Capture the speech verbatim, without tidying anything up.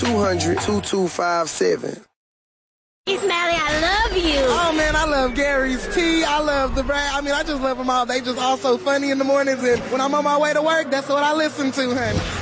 two hundred, two two five seven. It's Mally, I love you. Oh, man, I love Gary's Tea. I love the Brad. I mean, I just love them all. They just all so funny in the mornings, and when I'm on my way to work, that's what I listen to, honey.